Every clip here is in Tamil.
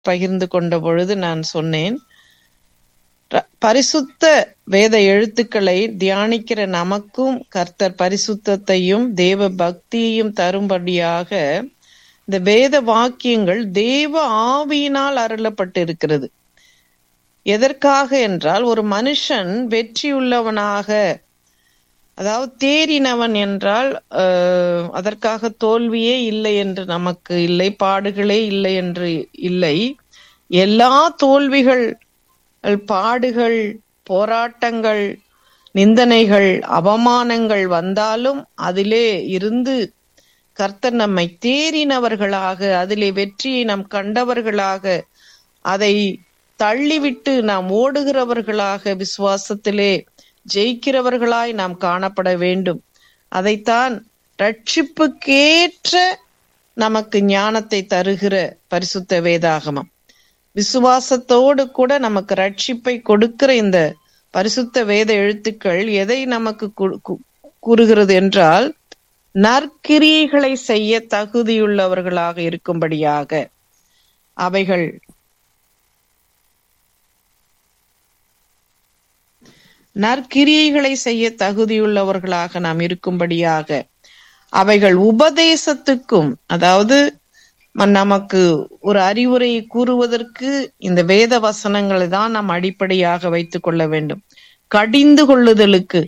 பகிர்ந்து கொண்ட பொழுது நான் சொன்னேன், பரிசுத்த வேத எழுத்துக்களை தியானிக்கிற நமக்கும் கர்த்தர் பரிசுத்தத்தையும் தேவ பக்தியையும் தரும்படியாக இந்த வேத வாக்கியங்கள் தேவ ஆவியினால் அருளப்பட்டு இருக்கிறது. எதற்காக என்றால், ஒரு மனுஷன் வெற்றியுள்ளவனாக, அதாவது தேறினவன் என்றால் அதற்காக தோல்வியே இல்லை என்று நமக்கு இல்லை, பாடுகளே இல்லை என்று இல்லை. எல்லா தோல்விகள், பாடுகள், போராட்டங்கள், நிந்தனைகள், அவமானங்கள் வந்தாலும் அதிலே இருந்து கர்த்தர் நம்மை தேறினவர்களாக, அதிலே வெற்றியை நாம் கண்டவர்களாக, அதை தள்ளிவிட்டு நாம் ஓடுகிறவர்களாக, விசுவாசத்திலே ஜெயிக்கிறவர்களாய் நாம் காணப்பட வேண்டும். அதைத்தான் ரட்சிப்புக்கேற்ற நமக்கு ஞானத்தை தருகிற பரிசுத்த வேதாகமம். விசுவாசத்தோடு கூட நமக்கு ரட்சிப்பை கொடுக்கிற இந்த பரிசுத்த வேத எழுத்துக்கள் எதை நமக்கு கூறுகிறது என்றால், நற்கிரியைகளை செய்ய தகுதியுள்ளவர்களாக இருக்கும்படியாக அவைகள் நற்கிரியைகளை செய்ய தகுதியுள்ளவர்களாக நாம் இருக்கும்படியாக அவைகள் உபதேசத்துக்கும், அதாவது நமக்கு ஒரு அறிவுரையை கூறுவதற்கு இந்த வேத வசனங்களை தான் நாம் அடிப்படையாக வைத்துக் கொள்ள வேண்டும். கடிந்து கொள்ளுதலுக்கு,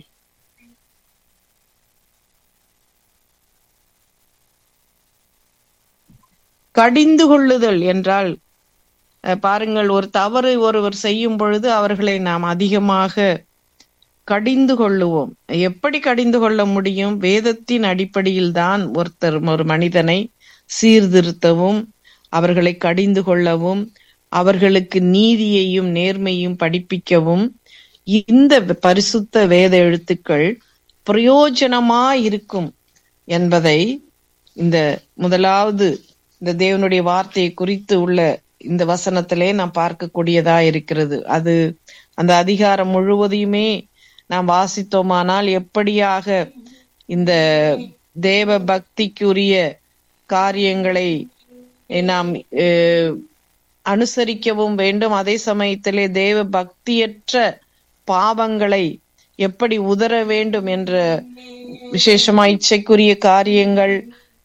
கடிந்து கொள்ளுதல் என்றால் பாருங்கள், ஒரு தவறு ஒருவர் செய்யும் பொழுது அவர்களை நாம் அதிகமாக கடிந்து கொள்ளுவோம். எப்படி கடிந்து கொள்ள முடியும்? வேதத்தின் அடிப்படையில் தான் ஒரு மனிதனை சீர்திருத்தவும், அவர்களை கடிந்து கொள்ளவும், அவர்களுக்கு நீதியையும் நேர்மையும் படிப்பிக்கவும் இந்த பரிசுத்த வேத எழுத்துக்கள் பிரயோஜனமாயிருக்கும் என்பதை இந்த முதலாவது இந்த தேவனுடைய வார்த்தையை குறித்து உள்ள இந்த வசனத்திலே நாம் பார்க்கக்கூடியதா இருக்கிறது. அது அந்த அதிகாரம் முழுவதையுமே நாம் வாசித்தோமானால் எப்படியாக இந்த தேவ பக்திக்குரிய காரியங்களை நாம் அனுசரிக்கவும் வேண்டும், அதே சமயத்திலே தேவ பக்தியற்ற பாவங்களை எப்படி உதற வேண்டும் என்ற விசேஷமா இச்சைக்குரிய காரியங்கள்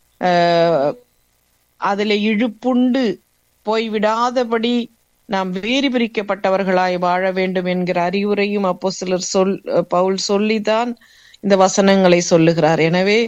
அதில் இழுப்புண்டு போய்விடாதபடி நாம் வேறு பிரிக்கப்பட்டவர்களாய் வாழ வேண்டும் என்கிற அறிவுரையும் அப்போஸ்தலர் பவுல் சொல்லிதான் இந்த வசனங்களை சொல்லுகிறார். எனவே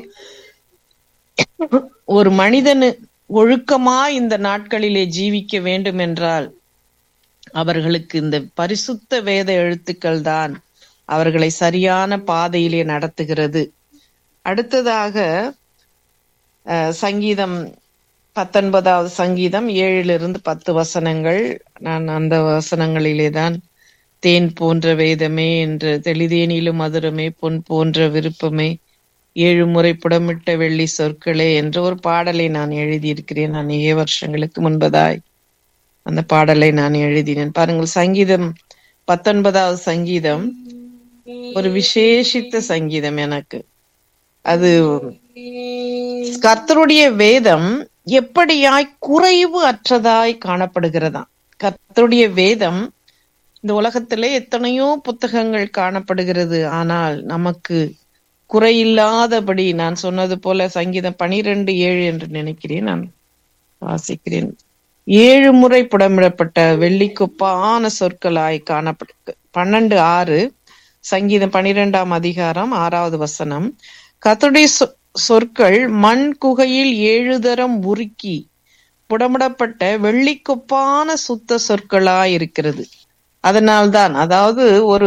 ஒரு மனிதனு ஒழுக்கமா இந்த நாட்களிலே ஜீவிக்க வேண்டும் என்றால் அவர்களுக்கு இந்த பரிசுத்த வேத எழுத்துக்கள் தான் அவர்களை சரியான பாதையிலே நடத்துகிறது. அடுத்ததாக சங்கீதம் 19வது சங்கீதம் 7-10 வசனங்கள். நான் அந்த வசனங்களிலே தான் தேன் போன்ற வேதமே என்று தெளிதேனிலும் மதுரமே, பொன் போன்ற விருப்பமே, 7 முறை புடமிட்ட வெள்ளி சொற்களே என்ற ஒரு பாடலை நான் எழுதியிருக்கிறேன். நான் 7 வருஷங்களுக்கு முன்பதாய் அந்த பாடலை நான் எழுதினேன். பாருங்கள், சங்கீதம் 19வது சங்கீதம் ஒரு விசேஷித்த சங்கீதம். எனக்கு அது கர்த்தருடைய வேதம் எப்படியாய் குறைவு அற்றதாய் காணப்படுகிறதா. கர்த்தருடைய வேதம், இந்த உலகத்திலே எத்தனையோ புத்தகங்கள் காணப்படுகிறது, ஆனால் நமக்கு குறையில்லாதபடி, நான் சொன்னது போல சங்கீதம் 12:7 என்று நினைக்கிறேன், நான் வாசிக்கிறேன். 7 முறை புடமிடப்பட்ட வெள்ளிக்கொப்பான சொற்களாய் காணப்படு. 12:6 சங்கீதம் 12ஆம் அதிகாரம் 6வது வசனம். கர்த்தருடைய சொற்கள் மண் குகையில் 7 தரம் உருக்கி புடமிடப்பட்ட வெள்ளிக்கொப்பான சுத்த சொற்களாய் இருக்கிறது. அதனால்தான், அதாவது ஒரு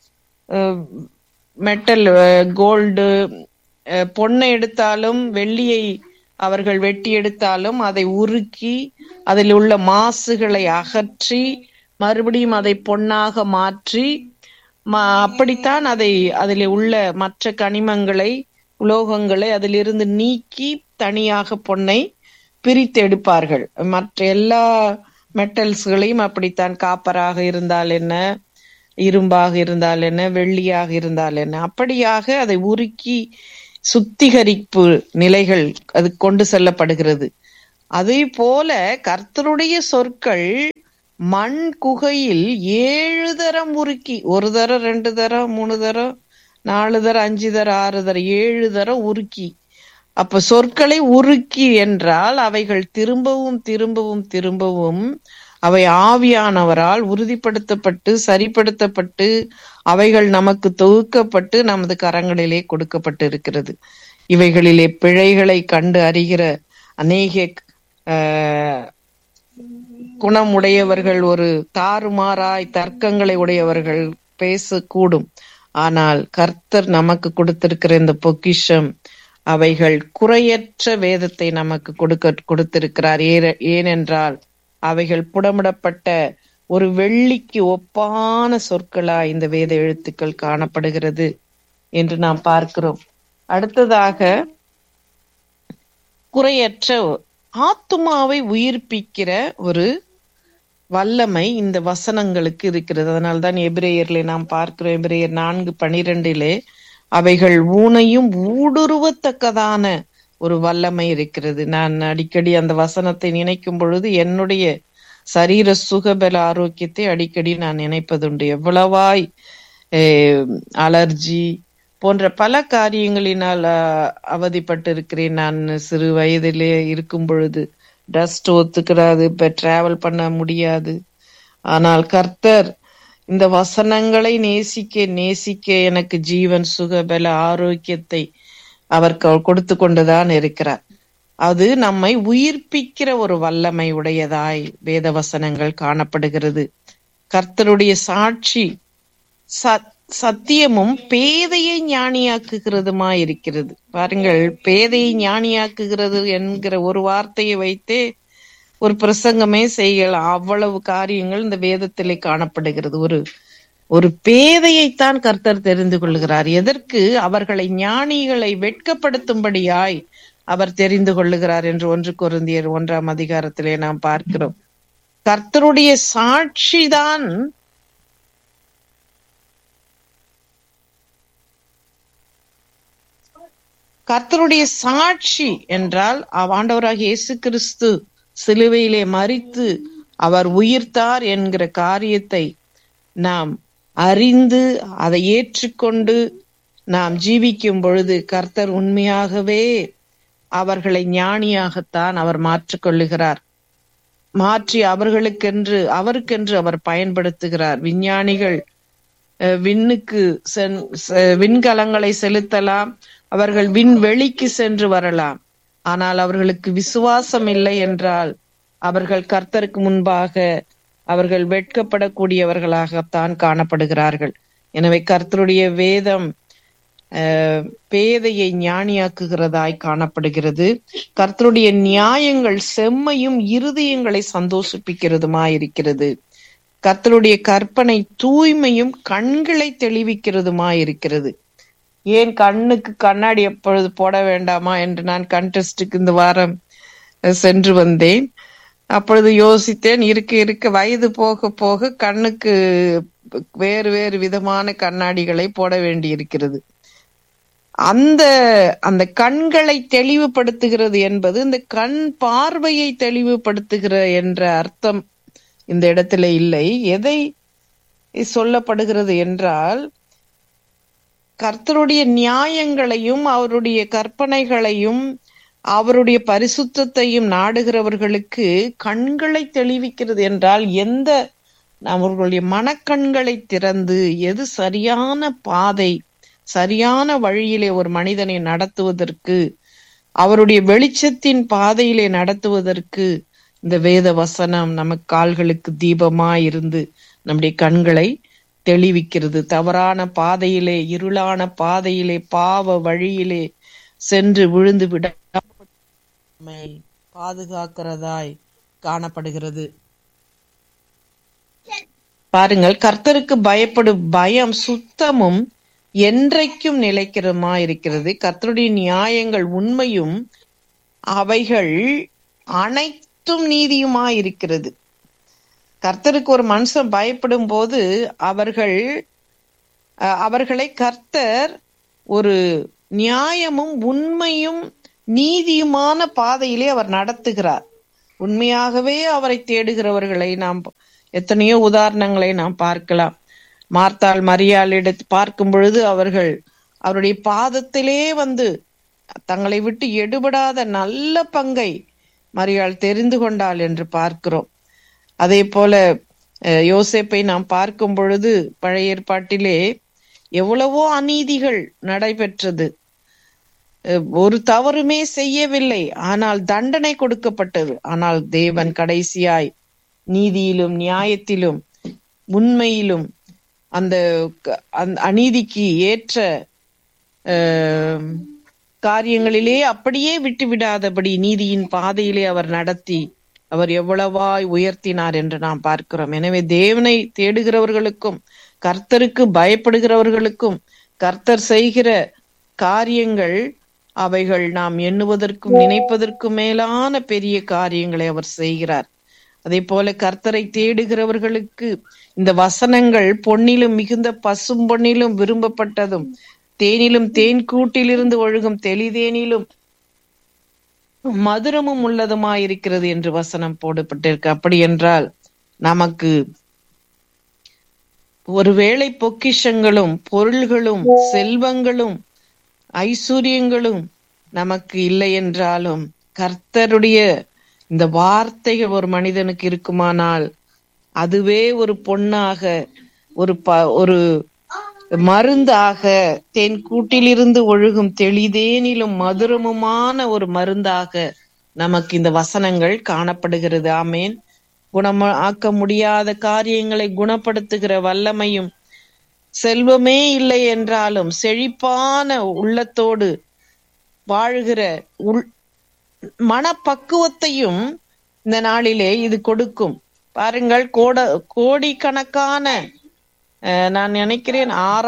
மெட்டல், கோல்டு, பொன்னை எடுத்தாலும் வெள்ளியை அவர்கள் வெட்டி எடுத்தாலும் அதை உருக்கி அதில் உள்ள மாசுகளை அகற்றி மறுபடியும் அதை பொன்னாக மாற்றி அப்படித்தான் அதில் உள்ள மற்ற கனிமங்களை, உலோகங்களை அதிலிருந்து நீக்கி தனியாக பொன்னை பிரித்து எடுப்பார்கள். மற்ற எல்லா மெட்டல்ஸ்களையும் அப்படித்தான், காப்பராக இருந்தால் என்ன, இரும்பாக இருந்தால் என்ன, வெள்ளியாக இருந்தால் என்ன, அப்படியாக அதை உருக்கி சுத்திகரிப்பு நிலைகள் அது கொண்டு செல்லப்படுகிறது. அதே போல கர்த்தருடைய சொற்கள் மண் குகையில் 7 தரம் உருக்கி, 1 தரம் 2 தரம் 3 தரம் 4 தரம் 5 தரம் 6 தரம் 7 தரம் உருக்கி. அப்ப சொற்களை உருக்கி என்றால் அவைகள் திரும்பவும் திரும்பவும் திரும்பவும் அவை ஆவியானவரால் உறுதிப்படுத்தப்பட்டு சரிப்படுத்தப்பட்டு அவைகள் நமக்கு தொகுக்கப்பட்டு நமது கரங்களிலே கொடுக்கப்பட்டு இருக்கிறது. இவைகளிலே பிழைகளை கண்டு அறிகிற அநேக குணமுடையவர்கள், ஒரு தாறுமாறாய் தர்க்கங்களை உடையவர்கள் பேசக்கூடும். ஆனால் கர்த்தர் நமக்கு கொடுத்திருக்கிற இந்த பொக்கிஷம், அவைகள் குறையற்ற வேதத்தை நமக்கு கொடுத்திருக்கிறார். ஏனென்றால் அவைகள் புடமிடப்பட்ட ஒரு வெள்ளிக்கு ஒப்பான சொற்களாய் இந்த வேத எழுத்துக்கள் காணப்படுகிறது என்று நாம் பார்க்கிறோம். அடுத்ததாக, குறையற்ற ஆத்துமாவை உயிர்ப்பிக்கிற ஒரு வல்லமை இந்த வசனங்களுக்கு இருக்கிறது. அதனால்தான் எபிரேயர்ல நாம் பார்க்கிறோம், எபிரேயர் 4:12 அவைகள் ஊனையும் ஊடுருவத்தக்கதான ஒரு வல்லமை இருக்கிறது. நான் அடிக்கடி அந்த வசனத்தை நினைக்கும் பொழுது என்னுடைய சரீர சுகபல ஆரோக்கியத்தை அடிக்கடி நான் நினைப்பதுண்டு. எவ்வளவாய் அலர்ஜி போன்ற பல காரியங்களினால் அவதிப்பட்டு இருக்கிறேன். நான் சிறு வயதிலே இருக்கும் பொழுது டஸ்ட் ஒத்துக்கிறாது, இப்ப டிராவல் பண்ண முடியாது. ஆனால் கர்த்தர் இந்த வசனங்களை நேசிக்க நேசிக்க எனக்கு ஜீவன் சுகபல ஆரோக்கியத்தை அவர் கொடுத்து கொண்டுதான் இருக்கிறார். அது நம்மை உயிர்ப்பிக்கிற ஒரு வல்லமை உடையதாய் வேத வசனங்கள் காணப்படுகிறது. கர்த்தருடைய சாட்சி சத்தியமும் பேதையை ஞானியாக்குகிறதுமா இருக்கிறது. பாருங்கள், பேதையை ஞானியாக்குகிறது என்கிற ஒரு வார்த்தையை வைத்தே ஒரு பிரசங்கமே செய்யலாம். அவ்வளவு காரியங்கள் இந்த வேதத்திலே காணப்படுகிறது. ஒரு பேதையைத்தான் கர்த்தர் தெரிந்து கொள்கிறார். எதற்கு? அவர்களை, ஞானிகளை வெட்கப்படுத்தும்படியாய் அவர் தெரிந்து கொள்ளுகிறார் என்று 1 கொரிந்தியர் 1 நாம் பார்க்கிறோம். கர்த்தருடைய சாட்சிதான் கர்த்தருடைய சாட்சி என்றால் ஆண்டவராகிய இயேசு கிறிஸ்து சிலுவையிலே மரித்து அவர் உயிர்த்தார் என்கிற காரியத்தை நாம் அறிந்து அதை ஏற்றுக்கொண்டு நாம் ஜீவிக்கும் பொழுது கர்த்தர் உண்மையாகவே அவர்களை ஞானியாகத்தான் அவர் மாற்றிக்கொள்ளுகிறார். மாற்றி அவருக்கென்று அவர் பயன்படுத்துகிறார். விஞ்ஞானிகள் விண்கலங்களை செலுத்தலாம், அவர்கள் விண்வெளிக்கு சென்று வரலாம். ஆனால் அவர்களுக்கு விசுவாசம் இல்லை என்றால் அவர்கள் கர்த்தருக்கு முன்பாக அவர்கள் வெட்கப்படக்கூடியவர்களாகத்தான் காணப்படுகிறார்கள். எனவே கர்த்தருடைய வேதம் பேதையை ஞானியாக்குகிறதாய் காணப்படுகிறது. கர்த்தருடைய நியாயங்கள் செம்மையும் இருதயங்களை சந்தோஷிப்பிக்கிறதுமாயிருக்கிறது. கர்த்தருடைய கற்பனை தூய்மையும் கண்களை தெளிவிக்கிறதுமாயிருக்கிறது. ஏன் கண்ணுக்கு கண்ணாடி எப்பொழுது போட வேண்டாமா என்று நான் கண்டெஸ்டுக்கு இந்த வாரம் சென்று வந்தேன். அப்பொழுது யோசித்தேன், இருக்க வயது போக போக கண்ணுக்கு வேறு வேறு விதமான கண்ணாடிகளை போட வேண்டி இருக்கிறது. அந்த கண்களை தெளிவுபடுத்துகிறது என்பது இந்த கண் பார்வையை தெளிவுபடுத்துகிற என்ற அர்த்தம் இந்த இடத்துல இல்லை. எதை சொல்லப்படுகிறது என்றால், கர்த்தருடைய நியாயங்களையும் அவருடைய கற்பனைகளையும் அவருடைய பரிசுத்தத்தையும் நாடுகிறவர்களுக்கு கண்களை தெளிவிக்கிறது என்றால் அவர்களுடைய மனக்கண்களை திறந்து எது சரியான பாதை, சரியான வழியிலே ஒரு மனிதனை நடத்துவதற்கு, அவருடைய வெளிச்சத்தின் பாதையிலே நடத்துவதற்கு இந்த வேத வசனம் நமக்கு கால்களுக்கு தீபமாயிருந்து நம்முடைய கண்களை தெளிவிக்கிறது. தவறான பாதையிலே, இருளான பாதையிலே, பாவ வழியிலே சென்று விழுந்து விட பாதுகாக்கிறதாய் காணப்படுகிறது. பாருங்கள், கர்த்தருக்கு பயப்படும் பயம் சுத்தமும் என்றைக்கும் நிலைக்கிறமா இருக்கிறது. கர்த்தருடைய நியாயங்கள் உண்மையும் அவைகள் அனைத்தும் நீதியுமா இருக்கிறது. கர்த்தருக்கு ஒரு மனுஷன் பயப்படும் போது அவர்களை கர்த்தர் ஒரு நியாயமும் உண்மையும் நீதியுமான பாதையிலே அவர் நடத்துகிறார். உண்மையாகவே அவரை தேடுகிறவர்களை நாம் எத்தனையோ உதாரணங்களை நாம் பார்க்கலாம். மார்த்தாள் மரியாள் எடுத்து பார்க்கும் பொழுது அவருடைய பாதத்திலே வந்து தங்களை விட்டு எடுபடாத நல்ல பங்கை மரியாள் தெரிந்து கொண்டாள் என்று பார்க்கிறோம். அதே போல யோசேப்பை நாம் பார்க்கும் பொழுது பழைய ஏற்பாட்டிலே எவ்வளவோ அநீதிகள் நடைபெற்றது. ஒரு தவறுமே செய்யவில்லை, ஆனால் தண்டனை கொடுக்கப்பட்டது. ஆனால் தேவன் கடைசியாய் நீதியிலும் நியாயத்திலும் உண்மையிலும் அந்த அநீதிக்கு ஏற்ற காரியங்களிலே அப்படியே விட்டுவிடாதபடி நீதியின் பாதையிலே அவர் நடத்தி அவர் எவ்வளவாய் உயர்த்தினார் என்று நாம் பார்க்கிறோம். எனவே தேவனை தேடுகிறவர்களுக்கும் கர்த்தருக்கு பயப்படுகிறவர்களுக்கும் கர்த்தர் செய்கிற காரியங்கள் அவைகள் நாம் எண்ணுவதற்கும் நினைப்பதற்கும் மேலான பெரிய காரியங்களை அவர் செய்கிறார். அதே போல கர்த்தரை தேடுகிறவர்களுக்கு இந்த வசனங்கள் பொன்னிலும் மிகுந்த பசும் பொன்னிலும் விரும்பப்பட்டதும் தேனிலும் தேன் கூட்டிலிருந்து ஒழுகும் தெளிதேனிலும் மதுரமும் உள்ளதுமாயிருக்கிறது என்று வசனம் போடப்பட்டிருக்கு. அப்படி என்றால் நமக்கு ஒருவேளை பொக்கிஷங்களும் பொருள்களும் செல்வங்களும் ஐஸ்வர்யங்களும் நமக்கு இல்லை என்றாலும் கர்த்தருடைய இந்த வார்த்தைகள் ஒரு மனிதனுக்கு இருக்குமானால் அதுவே ஒரு பொன்னாக ஒரு மருந்தாக தேன் கூட்டிலிருந்து ஒழுகும் தெளிதேனிலும் மதுரமுமான ஒரு மருந்தாக நமக்கு இந்த வசனங்கள் காணப்படுகிறது. ஆமேன். குணமாக்க முடியாத காரியங்களை குணப்படுத்துகிற வல்லமையும் செல்வமே இல்லை என்றாலும் செழிப்பான உள்ளத்தோடு வாழ்கிற மனப்பக்குவத்தையும் இந்த நாளிலே இது கொடுக்கும். பாருங்கள், கோடிக்கணக்கான நான் நினைக்கிறேன்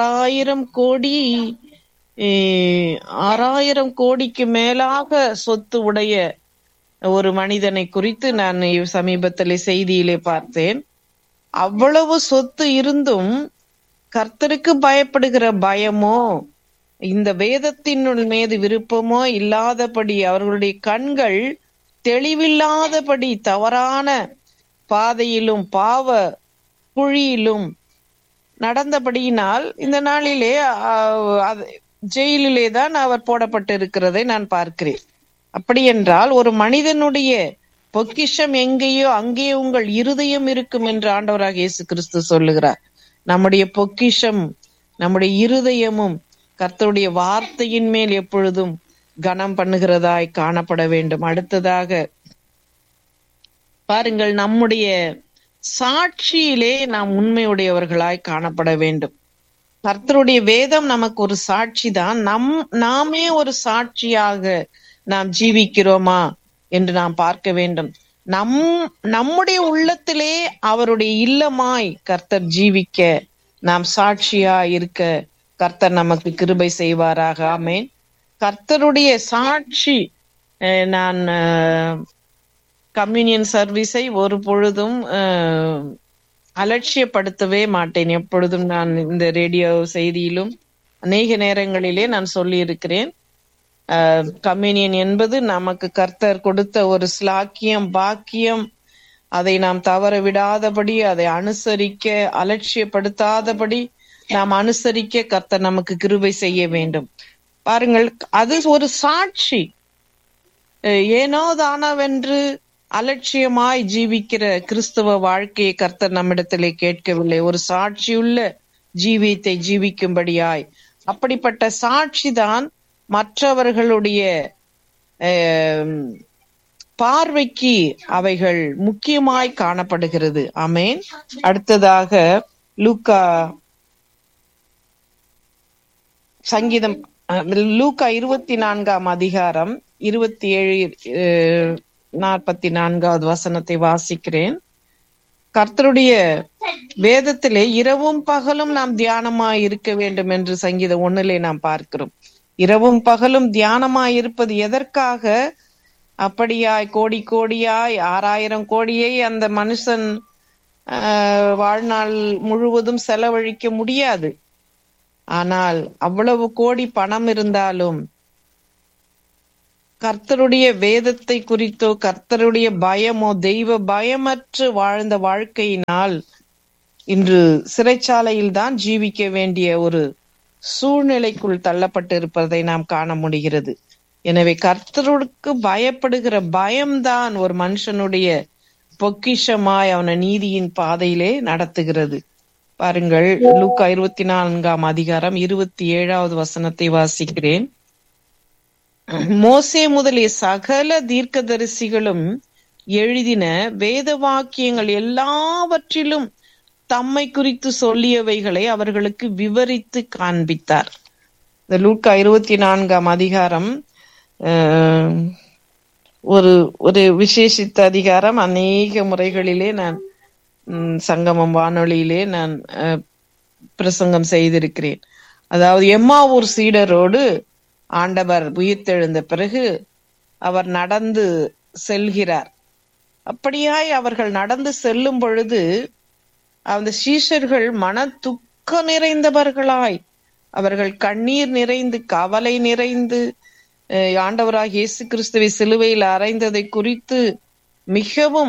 6000 கோடிக்கு மேலாக சொத்து உடைய ஒரு மனிதனை குறித்து நான் சமீபத்திலே செய்தியிலே பார்த்தேன். அவ்வளவு சொத்து இருந்தும் கர்த்தருக்கு பயப்படுகிற பயமோ இந்த வேதத்தின் மீது விருப்பமோ இல்லாதபடி அவர்களுடைய கண்கள் தெளிவில்லாதபடி தவறான பாதையிலும் பாவ குழியிலும் நடந்தபடியினால் இந்த நாளிலே ஜெயிலிலே தான் அவர் போடப்பட்டிருக்கிறதை நான் பார்க்கிறேன். அப்படி என்றால் ஒரு மனிதனுடைய பொக்கிஷம் எங்கேயோ அங்கே உங்கள் இருதயம் இருக்கும் என்று ஆண்டவராக இயேசு கிறிஸ்து சொல்லுகிறார். நம்முடைய பொக்கிஷம் நம்முடைய இருதயமும் கர்த்தருடைய வார்த்தையின் மேல் எப்பொழுதும் கனம் பண்ணுகிறதாய் காணப்பட வேண்டும். அடுத்ததாக பாருங்கள், நம்முடைய சாட்சியிலே நாம் உண்மையுடையவர்களாய் காணப்பட வேண்டும். கர்த்தருடைய வேதம் நமக்கு ஒரு சாட்சி தான். நாமே ஒரு சாட்சியாக நாம் ஜீவிக்கிறோமா என்று நாம் பார்க்க வேண்டும். நம்முடைய உள்ளத்திலே அவருடைய இல்லமாய் கர்த்தர் ஜீவிக்க நாம் சாட்சியா இருக்க கர்த்தர் நமக்கு கிருபை செய்வாராக. ஆமேன். கர்த்தருடைய சாட்சி. நான் கம்யூனியன் சர்வீஸை ஒரு பொழுதும் அலட்சியப்படுத்தவே மாட்டேன். எப்பொழுதும் நான் இந்த ரேடியோ செய்தியிலும் அநேக நேரங்களிலே நான் சொல்லி இருக்கிறேன். கம்யூனியன் என்பது நமக்கு கர்த்தர் கொடுத்த ஒரு ஸ்லாக்கியம், பாக்கியம். அதை நாம் தவற விடாதபடி, அதை அனுசரிக்க அலட்சியப்படுத்தாதபடி நாம் அனுசரிக்க கர்த்தர் நமக்கு கிருபை செய்ய வேண்டும். பாருங்கள், அது ஒரு சாட்சி. ஏனோ தானவென்று அலட்சியமாய் ஜீவிக்கிற கிறிஸ்தவ வாழ்க்கையை கர்த்தர் நம்மிடத்திலே கேட்கவில்லை. ஒரு சாட்சியுள்ள ஜீவியத்தை ஜீவிக்கும்படியாய் அப்படிப்பட்ட சாட்சிதான் மற்றவர்களுடைய பார்வைக்கு அவைகள் முக்கியமாய் காணப்படுகிறது. ஆமேன். அடுத்ததாக லூக்கா சங்கீதம் லூக்கா 24ஆம் அதிகாரம் 27-44 வசனத்தை வாசிக்கிறேன். கர்த்தருடைய வேதத்திலே இரவும் பகலும் நாம் தியானமாய் இருக்க வேண்டும் என்று சங்கீதம் 1 நாம் பார்க்கிறோம். இரவும் பகலும் தியானமாய் இருப்பது எதற்காக? அப்படியாய் கோடி கோடியாய் 6000 கோடியை அந்த மனுஷன் வாழ்நாள் முழுவதும் செலவழிக்க முடியாது. ஆனால் அவ்வளவு கோடி பணம் இருந்தாலும் கர்த்தருடைய வேதத்தை குறித்தோ கர்த்தருடைய பயமோ தெய்வ பயமற்று வாழ்ந்த வாழ்க்கையினால் இன்று சிறைச்சாலையில் தான் ஜீவிக்க வேண்டிய ஒரு சூழ்நிலைக்குள் தள்ளப்பட்டிருப்பதை நாம் காண முடிகிறது. எனவே கர்த்தருக்கு பயப்படுகிற பயம்தான் ஒரு மனுஷனுடைய பொக்கிஷமாய் அவனை நீதியின் பாதையிலே நடத்துகிறது. பாருங்கள், லூக்கா 24 அதிகாரம் 27வது வசனத்தை வாசிக்கிறேன். மோசே முதலிய சகல தீர்க்கதரிசிகளும் எழுதின வேத வாக்கியங்கள் எல்லாவற்றிலும் தம்மை குறித்து சொல்லியவைகளை அவர்களுக்கு விவரித்து காண்பித்தார். இந்த லூக்கா 24 அதிகாரம் ஒரு ஒரு விசேஷித்த அதிகாரம். அநேக முறைகளிலே நான் சங்கமம் வானொலியிலே நான் பிரசங்கம் செய்திருக்கிறேன். அதாவது எம்மாவூர் சீடரோடு ஆண்டவர் உயிர்த்தெழுந்த பிறகு அவர் நடந்து செல்கிறார். அப்படியாய் அவர்கள் நடந்து செல்லும் பொழுது அந்த சீஷர்கள் மன துக்க நிறைந்தவர்களாய், அவர்கள் கண்ணீர் நிறைந்து கவலை நிறைந்து ஆண்டவராகிய இயேசு கிறிஸ்துவை சிலுவையில் அறைந்ததை குறித்து மிகவும்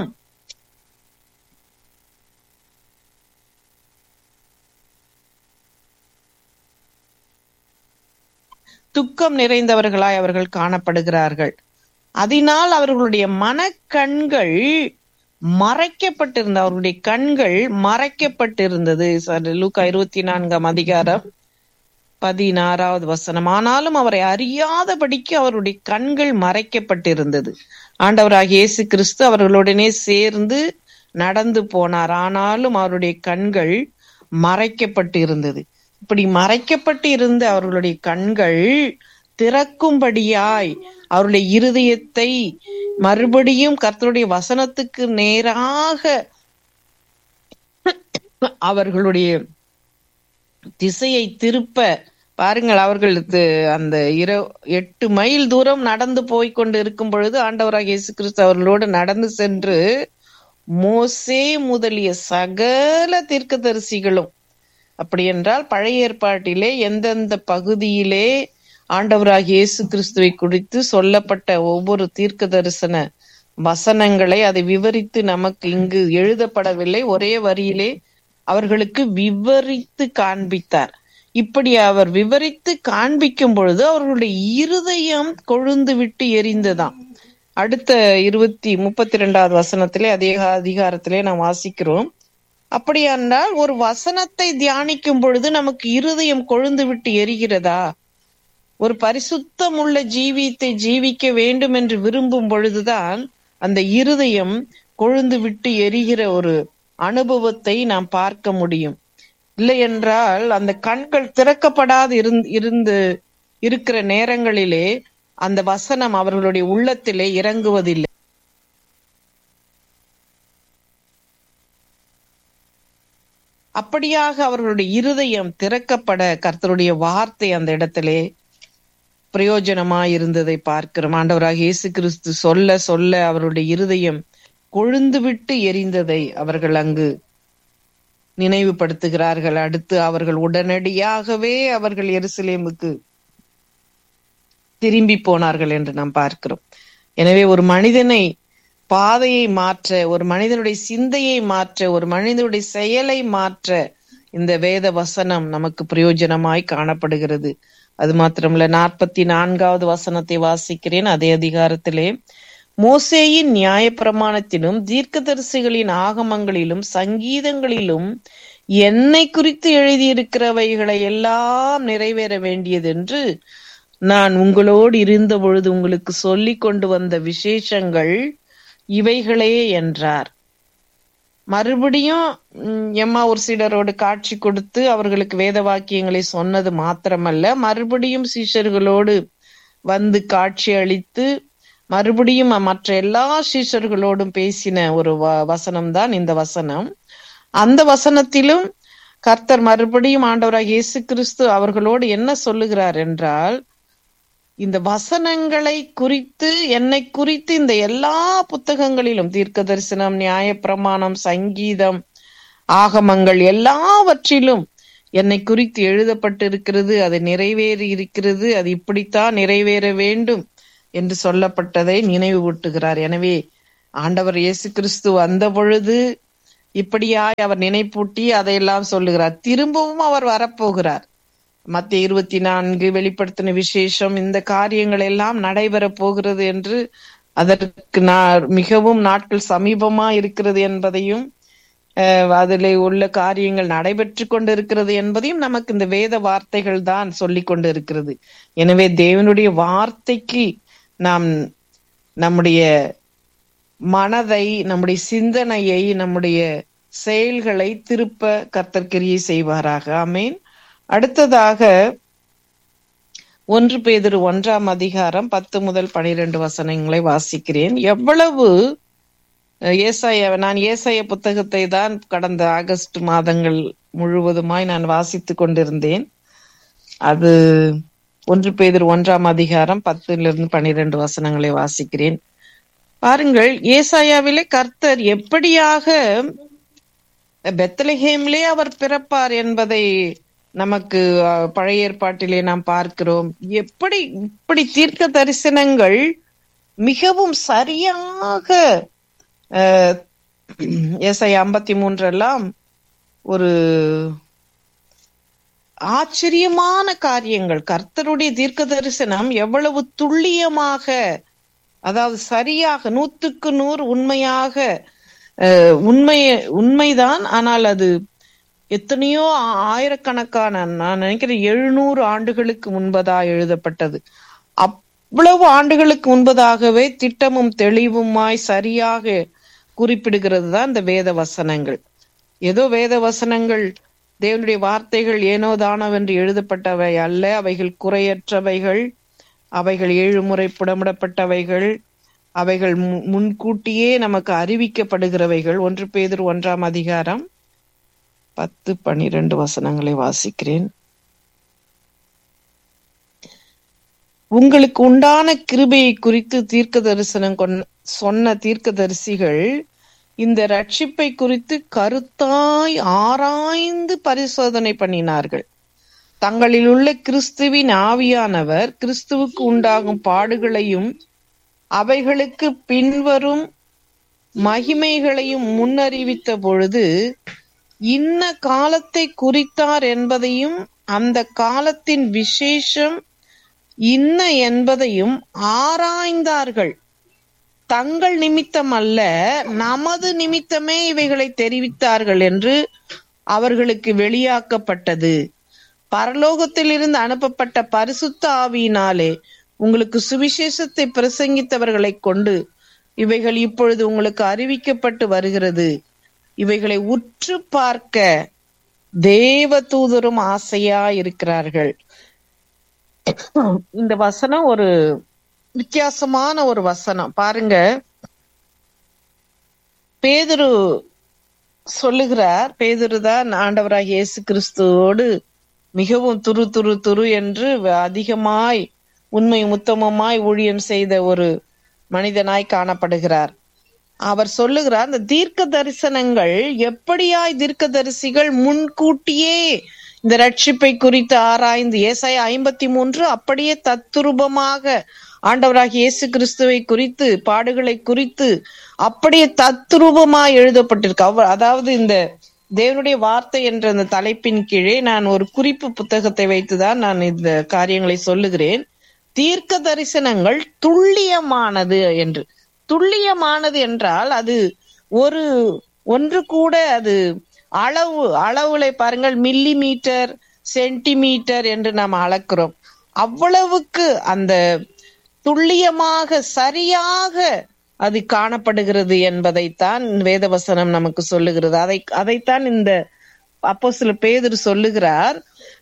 துக்கம் நிறைந்தவர்களாய் அவர்கள் காணப்படுகிறார்கள். அதனால் அவர்களுடைய மனக்கண்கள் மறைக்கப்பட்டிருந்த அவருடைய கண்கள் மறைக்கப்பட்டிருந்தது. லூக்கா 24 அதிகாரம் 16வது வசனம். ஆனாலும் அவரை அறியாதபடிக்கு அவருடைய கண்கள் மறைக்கப்பட்டிருந்தது. ஆண்டவராகிய இயேசு கிறிஸ்து அவர்களுடனே சேர்ந்து நடந்து போனார். ஆனாலும் அவருடைய கண்கள் மறைக்கப்பட்டு இருந்தது. இப்படி மறைக்கப்பட்டு இருந்த அவர்களுடைய கண்கள் திறக்கும்படியாய் அவருடைய இருதயத்தை மறுபடியும் கர்த்தருடைய வசனத்துக்கு நேராக அவர்களுடைய திசையை திருப்ப, பாருங்கள், அவர்கள் அந்த 8 மைல் தூரம் நடந்து போய் கொண்டு இருக்கும் பொழுது ஆண்டவராகிய இயேசு கிறிஸ்து அவர்களோடு நடந்து சென்று மோசே முதலிய சகல தீர்க்கதரிசிகளும், அப்படி என்றால் பழைய ஏற்பாட்டிலே எந்தெந்த பகுதியிலே ஆண்டவராகிய இயேசு கிறிஸ்துவை குறித்து சொல்லப்பட்ட ஒவ்வொரு தீர்க்க தரிசன வசனங்களை அதை விவரித்து நமக்கு இங்கு எழுதப்படவில்லை, ஒரே வரியிலே அவர்களுக்கு விவரித்து காண்பித்தார். இப்படி அவர் விவரித்து காண்பிக்கும் பொழுது அவர்களுடைய இருதயம் கொழுந்து விட்டு எரிந்ததாம். அடுத்த 32வது வசனத்திலே அதே அதிகாரத்திலே நாம் வாசிக்கிறோம். அப்படியானால் ஒரு வசனத்தை தியானிக்கும் பொழுது நமக்கு இருதயம் கொழுந்து விட்டு எரிகிறதா? ஒரு பரிசுத்தம் உள்ள ஜீவியத்தை ஜீவிக்க வேண்டும் என்று விரும்பும் பொழுதுதான் அந்த இருதயம் கொழுந்து விட்டு எரிகிற ஒரு அனுபவத்தை நாம் பார்க்க முடியும். இல்லை என்றால் அந்த கண்கள் திறக்கப்படாது இருந்து இருக்கிற நேரங்களிலே அந்த வசனம் அவர்களுடைய உள்ளத்திலே இறங்குவதில்லை. அப்படியாக அவர்களுடைய இருதயம் திறக்கப்பட கர்த்தருடைய வார்த்தை அந்த இடத்திலே பிரயோஜனமாய் இருந்ததை பார்க்கிறோம். ஆண்டவராகிய இயேசு கிறிஸ்து சொல்ல சொல்ல அவருடைய இருதயம் கொழுந்து விட்டு எரிந்ததை அவர்கள் அங்கு நினைவுபடுத்துகிறார்கள். அடுத்து அவர்கள் உடனடியாகவே அவர்கள் எருசலேமுக்கு திரும்பி போனார்கள் என்று நாம் பார்க்கிறோம். எனவே ஒரு மனிதனை பாதையை மாற்ற, ஒரு மனிதனுடைய சிந்தையை மாற்ற, ஒரு மனிதனுடைய செயலை மாற்ற இந்த வேத வசனம் நமக்கு பிரயோஜனமாய் காணப்படுகிறது. அது மாத்திரமல்ல, 44வது வசனத்தை வாசிக்கிறேன். அதே அதிகாரத்திலே, மோசேயின் நியாயப்பிரமாணத்திலும் தீர்க்கதரிசிகளின் ஆகமங்களிலும் சங்கீதங்களிலும் என்னை குறித்து எழுதியிருக்கிறவைகளை எல்லாம் நிறைவேற வேண்டியதென்று நான் உங்களோடு இருந்த பொழுது உங்களுக்கு சொல்லி கொண்டு வந்த விசேஷங்கள் இவைகளே என்றார். மறுபடியும் எம்மாவூர் சீடரோடு காட்சி கொடுத்து அவர்களுக்கு வேத வாக்கியங்களை சொன்னது மாத்திரமல்ல, மறுபடியும் சீஷர்களோடு வந்து காட்சி அளித்து மறுபடியும் மற்ற எல்லா சீஷர்களோடும் பேசின ஒரு வசனம்தான் இந்த வசனம். அந்த வசனத்திலும் கர்த்தர் மறுபடியும் ஆண்டவராகிய இயேசு கிறிஸ்து அவர்களோடு என்ன சொல்லுகிறார் என்றால், இந்த வசனங்களை குறித்து, என்னை குறித்து இந்த எல்லா புத்தகங்களிலும் தீர்க்க தரிசனம், நியாயப்பிரமாணம், சங்கீதம், ஆகமங்கள் எல்லாவற்றிலும் என்னை குறித்து எழுதப்பட்டிருக்கிறது, அது நிறைவேறி இருக்கிறது, அது இப்படித்தான் நிறைவேற வேண்டும் என்று சொல்லப்பட்டதை நினைவூட்டுகிறார். எனவே ஆண்டவர் இயேசு கிறிஸ்து வந்த பொழுது இப்படியாய் அவர் நினைப்பூட்டி அதையெல்லாம் சொல்லுகிறார். திரும்பவும் அவர் வரப்போகிறார். மத்திய 24, வெளிப்படுத்தின விசேஷம், இந்த காரியங்கள் எல்லாம் நடைபெற போகிறது என்று, அதற்கு மிகவும் நாட்கள் சமீபமா இருக்கிறது என்பதையும் அதிலே உள்ள காரியங்கள் நடைபெற்று கொண்டிருக்கிறது என்பதையும் நமக்கு இந்த வேத வார்த்தைகள் தான் சொல்லி கொண்டு இருக்கிறது. எனவே தேவனுடைய வார்த்தைக்கு நாம் நம்முடைய மனதை, நம்முடைய சிந்தனையை, நம்முடைய செயல்களை திருப்ப கர்த்தர் கிரியை செய்வாராக. ஆமேன். அடுத்ததாக 1 பேதுரு 1ஆம் அதிகாரம் 10 முதல் 12 வசனங்களை வாசிக்கிறேன். எவ்வளவு நான் ஏசாயா புத்தகத்தை தான் கடந்த ஆகஸ்ட் மாதங்கள் முழுவதுமாய் நான் வாசித்துக் கொண்டிருந்தேன். அது 1 பேதுரு 1ஆம் அதிகாரம் 10 12 வசனங்களை வாசிக்கிறேன். பாருங்கள், ஏசாயாவிலே கர்த்தர் எப்படியாக பெத்லஹேமிலே அவர் பிறப்பார் என்பதை நமக்கு பழைய ஏற்பாட்டிலே நாம் பார்க்கிறோம். இப்படி தீர்க்க தரிசனங்கள் மிகவும் சரியாக ஏசாயா 53 எல்லாம் ஒரு ஆச்சரியமான காரியங்கள். கர்த்தருடைய தீர்க்க தரிசனம் எவ்வளவு துல்லியமாக, அதாவது சரியாக 100க்கு 100 உண்மையாக, உண்மைதான். ஆனால் அது எத்தனையோ ஆயிரக்கணக்கான, நான் நினைக்கிறேன் 700 ஆண்டுகளுக்கு முன்பதா எழுதப்பட்டது. அவ்வளவு ஆண்டுகளுக்கு முன்பதாகவே திட்டமும் தெளிவுமாய் சரியாக குறிப்பிடுகிறது தான் இந்த வேத வசனங்கள். ஏதோ வேத வசனங்கள், தேவனுடைய வார்த்தைகள் ஏனோ தானவென்று எழுதப்பட்டவை அல்ல. அவைகள் குறையற்றவைகள், அவைகள் 7 முறை புடமிடப்பட்டவைகள், அவைகள் முன்கூட்டியே நமக்கு அறிவிக்கப்படுகிறவைகள். 1 பேதுரு 1ஆம் அதிகாரம் 10 12 வசனங்களை வாசிக்கிறேன். உங்களுக்கு உண்டான கிருபையை குறித்து தீர்க்க தரிசனம் சொன்ன தீர்க்கதரிசிகள் இந்த ரட்சிப்பை குறித்து கருத்தாய் ஆராய்ந்து பரிசோதனை பண்ணினார்கள். தங்களில் உள்ள கிறிஸ்துவின் ஆவியானவர் கிறிஸ்துவுக்கு உண்டாகும் பாடுகளையும் அவைகளுக்கு பின்வரும் மகிமைகளையும் முன்னறிவித்த பொழுது இன்ன காலத்தை குறித்தார் என்பதையும் அந்த காலத்தின் விசேஷம் இன்ன என்பதையும் ஆராய்ந்தார்கள். தங்கள் நிமித்தம் அல்ல, நமது நிமித்தமே இவைகளை தெரிவித்தார்கள் என்று அவர்களுக்கு வெளியாக்கப்பட்டது. பரலோகத்தில் இருந்து அனுப்பப்பட்ட பரிசுத்த ஆவியினாலே உங்களுக்கு சுவிசேஷத்தை பிரசங்கித்தவர்களை கொண்டு இவைகள் இப்பொழுது உங்களுக்கு அறிவிக்கப்பட்டு வருகிறது. இவைகளை உற்று பார்க்க தேவ தூதரும் ஆசையா இருக்கிறார்கள். இந்த வசனம் ஒரு வித்தியாசமான ஒரு வசனம். பாருங்க, பேதுரு சொல்லுகிறார். பேதுரு தான் ஆண்டவராகிய இயேசு கிறிஸ்துவோடு மிகவும் துரு என்று அதிகமாய் உண்மை உத்தமமாய் ஊழியம் செய்த ஒரு மனிதனாய் காணப்படுகிறார். அவர் சொல்லுகிறார், இந்த தீர்க்க தரிசனங்கள் எப்படியாய் தீர்க்கதரிசிகள் முன்கூட்டியே இந்த ரட்சிப்பை குறித்து ஆராய்ந்து, ஏசாயா 53 அப்படியே தத்துரூபமாக ஆண்டவராகிய இயேசு கிறிஸ்துவை குறித்து, பாடுகளை குறித்து அப்படியே தத்துரூபமாய் எழுதப்பட்டிருக்கு. அதாவது இந்த தேவனுடைய வார்த்தை என்ற அந்த தலைப்பின் கீழே நான் ஒரு குறிப்பு புத்தகத்தை வைத்துதான் நான் இந்த காரியங்களை சொல்லுகிறேன். தீர்க்க தரிசனங்கள் துல்லியமானது என்று. துல்லியமானது என்றால் அது ஒன்று கூட அது அளவுல பாருங்கள், மில்லி மீட்டர், சென்டிமீட்டர் என்று நாம் அளக்கிறோம். அவ்வளவுக்கு அந்த துல்லியமாக சரியாக அது காணப்படுகிறது என்பதைத்தான் வேதவசனம் நமக்கு சொல்லுகிறது. அதைத்தான் இந்த அப்போஸ்தலர் பேதுரு சொல்லுகிறார்.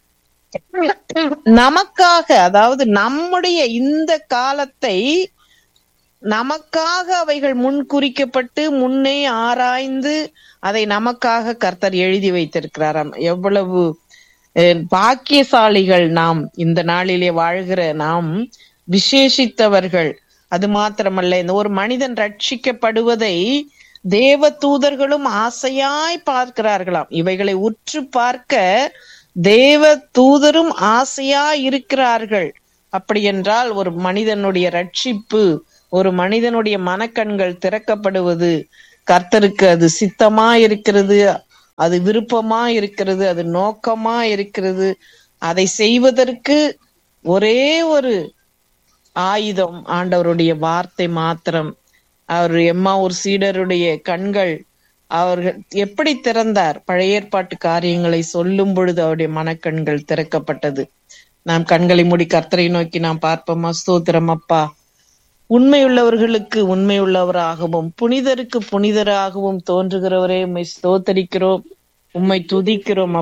நமக்காக, அதாவது நம்முடைய இந்த காலத்தை நமக்காக அவைகள் முன் குறிக்கப்பட்டு முன்னே ஆராய்ந்து அதை நமக்காக கர்த்தர் எழுதி வைத்திருக்கிறாராம். எவ்வளவு பாக்கியசாலிகள் நாம், இந்த நாளிலே வாழ்கிற நாம் விசேஷித்தவர்கள். அது மாத்திரமல்ல, இந்த ஒரு மனிதன் ரட்சிக்கப்படுவதை தேவ தூதர்களும் ஆசையாய் பார்க்கிறார்களாம். இவைகளை உற்று பார்க்க தேவ தூதரும் ஆசையாய் இருக்கிறார்கள். அப்படி என்றால் ஒரு மனிதனுடைய ரட்சிப்பு, ஒரு மனிதனுடைய மனக்கண்கள் திறக்கப்படுவது கர்த்தருக்கு அது சித்தமா இருக்கிறது, அது விருப்பமா இருக்கிறது, அது நோக்கமா இருக்கிறது. அதை செய்வதற்கு ஒரே ஒரு ஆயுதம் ஆண்டவருடைய வார்த்தை மாத்திரம். அவர் எம்மாவூர் சீடருடைய கண்கள் அவர்கள் எப்படி திறந்தார்? பழைய ஏற்பாட்டு காரியங்களை சொல்லும் பொழுது அவருடைய மனக்கண்கள் திறக்கப்பட்டது. நாம் கண்களை மூடி கர்த்தரை நோக்கி நாம் பார்ப்போமா? ஸ்தோத்திரம் அப்பா, உண்மையுள்ளவர்களுக்கு உண்மையுள்ளவராகவும் புனிதருக்கு புனிதராகவும் தோன்றுகிறவரே, உம்மை ஸ்தோத்தரிக்கிறோம், உம்மை துதிக்கிறோம்.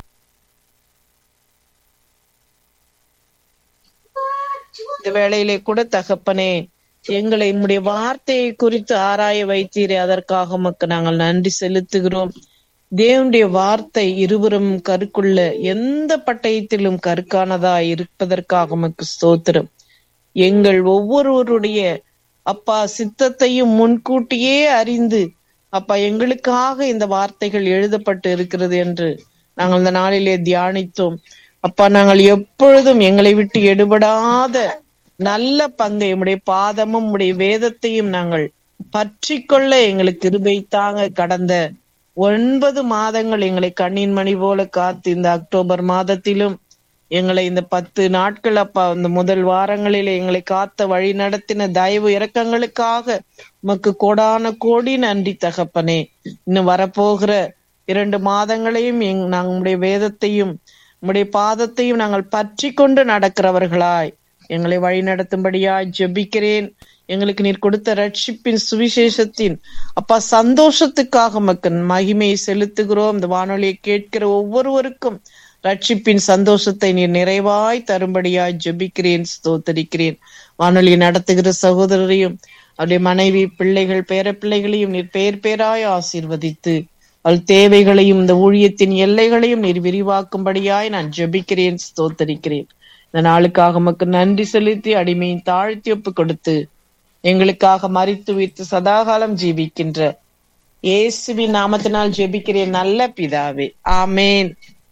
இந்த வேளையிலே கூட தகப்பனே, எங்களை உம்முடைய வார்த்தையை குறித்து ஆராய வைத்தீரே, அதற்காக உமக்கு நாங்கள் நன்றி செலுத்துகிறோம். தேவனுடைய வார்த்தை இருவரும் கருக்குள்ள எந்த பட்டயத்திலும் கருக்கானதா இருப்பதற்காக உமக்கு ஸ்தோத்திரம். எங்கள் ஒவ்வொருவருடைய அப்பா சித்தத்தையும் முன்கூட்டியே அறிந்து அப்பா எங்களுக்காக இந்த வார்த்தைகள் எழுதப்பட்டு இருக்கிறது என்று நாங்கள் இந்த நாளிலே தியானித்தோம். அப்பா, நாங்கள் எப்பொழுதும் எங்களை விட்டு எடுபடாத நல்ல பங்கை உம்முடைய பாதமும் உம்முடைய வேதத்தையும் நாங்கள் பற்றி கொள்ள எங்களுக்கு கிருபை தாங்க. கடந்த 9 மாதங்கள் எங்களை கண்ணின் மணி போல காத்து இந்த அக்டோபர் மாதத்திலும் எங்களை இந்த 10 நாட்கள் அப்பா இந்த முதல் வாரங்களிலே எங்களை காத்த வழி நடத்தின தயவு இரக்கங்களுக்காக உமக்கு கோடான கோடி நன்றி தகப்பனே. இன்னும் வரப்போகிற 2 மாதங்களையும் நாங்கள் உம்முடைய வேதத்தையும் உம்முடைய பாதத்தையும் நாங்கள் பற்றி கொண்டு நடக்கிறவர்களாய் எங்களை வழி நடத்தும்படியாய் ஜெபிக்கிறேன். எங்களுக்கு நீர் கொடுத்த ரட்சிப்பின் சுவிசேஷத்தின் அப்பா சந்தோஷத்துக்காக மக்கள் மகிமையை செலுத்துகிறோம். இந்த வானொலியை கேட்கிற ஒவ்வொருவருக்கும் ரட்சிப்பின் சந்தோஷத்தை நீர் நிறைவாய் தரும்படியாய் ஜெபிக்கிறேன், ஸ்தோத்தரிக்கிறேன். வானொலியை நடத்துகிற சகோதரரையும் அவருடைய மனைவி, பிள்ளைகள், பேர பிள்ளைகளையும் நீர் பேர் பேராய் ஆசீர்வதித்து அவள் தேவைகளையும் இந்த ஊழியத்தின் எல்லைகளையும் நீர் விரிவாக்கும்படியாய் நான் ஜெபிக்கிறேன், ஸ்தோத்தரிக்கிறேன். இந்த நாளுக்காக உமக்கு நன்றி செலுத்தி அடிமையின் தாழ்த்தி ஒப்பு கொடுத்து எங்களுக்காக மரித்து உயிர்த்து சதாகாலம் ஜீவிக்கின்ற இயேசுவின் நாமத்தினால் ஜெபிக்கிறேன் நல்ல பிதாவே, ஆமேன்.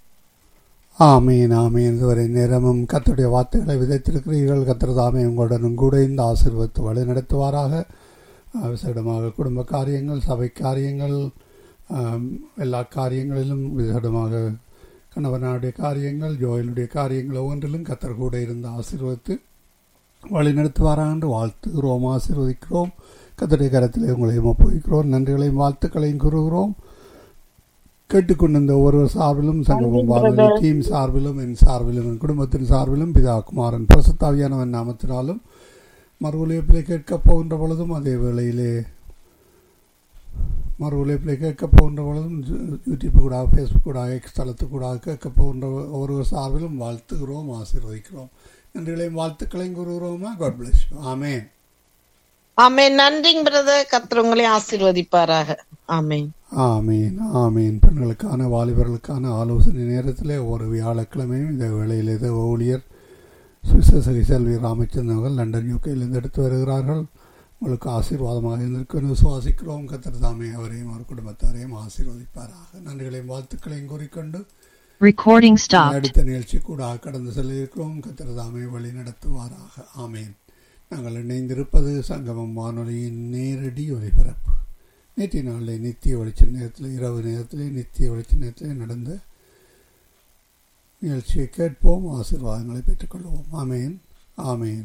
ஆமீன் ஆமீன். இதுவரை நேரமும் கர்த்தருடைய வார்த்தைகளை விதைத்திருக்கிறீர்கள். கர்த்தர் தாமே உங்களுடனும் கூட இந்த ஆசீர்வாதத்தை வழி நடத்துவாராக. விசேடமாக குடும்ப காரியங்கள், சபை காரியங்கள், எல்லா காரியங்களிலும் விசேடமாக கணவனுடைய காரியங்கள், ஜோயலுடைய காரியங்கள் ஒவ்வொன்றிலும் கர்த்தர் கூட இருந்து ஆசீர்வதித்து வழி நடத்துவாராக என்று வாழ்த்துகிறோம், ஆசீர்வதிக்கிறோம். கர்த்தருடைய கரத்திலே உங்களையும் ஒப்புவிக்கிறோம். நன்றிகளையும் வாழ்த்துக்களையும் கூறுகிறோம். கேட்டுக்கொண்டிருந்த ஒவ்வொரு சார்பிலும், சங்கமம் வானொலி டீம் சார்பிலும், என் சார்பிலும், என் குடும்பத்தின் சார்பிலும், பிதா குமாரன் பரிசுத்த ஆவியானவன் நாமத்தினாலும் மறு ஒலிப்பிலே கேட்கப் போகின்ற பொழுதும், அதே வேளையிலே மறு ஒலிப்பிலே கேட்கப் போகின்ற பொழுதும், யூடியூப் கூட, ஃபேஸ்புக் கூட, எக்ஸ் தளத்துக்கூட கேட்கப் போகின்ற ஒவ்வொரு சார்பிலும் வாழ்த்துகிறோம், ஆசீர்வதிக்கிறோம். நன்றிகளையும் வாழ்த்துக்களையும் கூறுகிறோமா. God bless you. ஆமேன் ஆமேன். நன்றிங்க பிரதர், கர்த்தர் உங்களை ஆசீர்வதிப்பாராக. ஆமேன் ஆமீன் ஆமீன். பெண்களுக்கான வாலிபர்களுக்கான ஆலோசனை நேரத்தில் ஒரு வியாழக்கிழமையும் இந்த வேளையில் ஏதோ ஊழியர் சுவிசேஷகி செல்வி ராமச்சந்திரன் அவர்கள் லண்டன் யூகேயிலிருந்து எடுத்து வருகிறார்கள். உங்களுக்கு ஆசீர்வாதமாக இருந்திருக்கும் விசுவாசிக்கிறோம். கர்த்தர் தாமே அவரையும் அவர் குடும்பத்தாரையும் ஆசீர்வதிப்பாராக. நன்றிகளையும் வாழ்த்துக்களையும் கூறிக்கொண்டு அடுத்த நிகழ்ச்சி கூட கடந்து செல்ல இருக்கிறோம். கர்த்தர் தாமே வழி நடத்துவாராக. ஆமீன். நாங்கள் இணைந்திருப்பது சங்கமம் வானொலியின் நேரடி ஒலிபரப்பு. நேற்றைய நாளில் நித்திய வெளிச்ச நேரத்தில், இரவு நேரத்திலே நித்திய வெளிச்ச நேரத்திலே நடந்த நிகழ்ச்சியை கேட்போம், ஆசீர்வாதங்களை பெற்றுக்கொள்வோம். ஆமேன் ஆமேன்.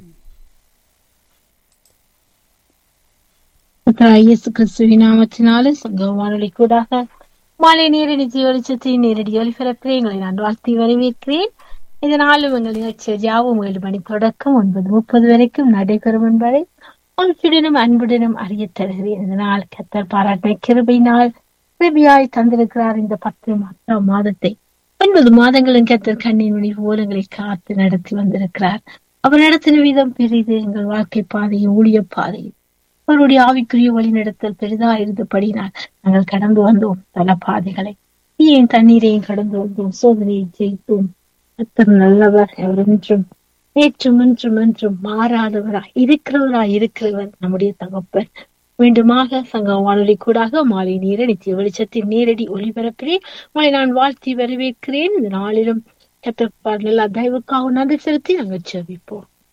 இயேசு கிறிஸ்துவின் நாமத்தினாலே சங்கமம் வானொலி கூடாக மாலை நேர நித்திய வெளிச்சத்தின் நேரடி ஒலிபரப்பிலே எங்களை நான் வாழ்த்தி வரவேற்கிறேன். இதனாலும் எங்கள் நிகழ்ச்சியில் யாவும் 7 மணி தொடக்கம் 9:30 வரைக்கும் நடைபெறும் என்பதை உங்களுடனும் அன்புடனும் அறிய தருகிறேன். இதனால் கர்த்தர் பாராட்டின கிருபையினால் கிருபையாய் தந்திருக்கிறார். இந்த 10 மாதத்தை 9 மாதங்களும் கர்த்தர் கண்ணின் மணி போல எங்களை காத்து நடத்தி வந்திருக்கிறார். அவர் நடத்தின விதம் பெரிது. எங்கள் வாழ்க்கை பாதையும் ஊழிய பாதையும் அவருடைய ஆவிக்குரிய வழி நடத்தல் பெரிதா இருந்தபடினால் நாங்கள் கடந்து வந்தோம் பல பாதைகளை. தீயையும் தண்ணீரையும் கடந்து வந்தோம், சோதனையை ஜெயித்தோம். கர்த்தர் நல்லவர். அவர் என்றும் நேற்றும் இன்றும் என்றும் மாறாதவராய் இருக்கிறவர் நம்முடைய தகப்பன். மீண்டுமாக சங்கம் வானொலி கூடாக மாலை நேர நித்திய வெளிச்சத்தின் நேரடி ஒளிபரப்பிலே உங்களை நான் வாழ்த்தி வரவேற்கிறேன். இந்த நாளிலும் கர்த்தர் எல்லா தயவுக்காக நன்றி செலுத்தி நாங்கள் ஜெபிப்போம்.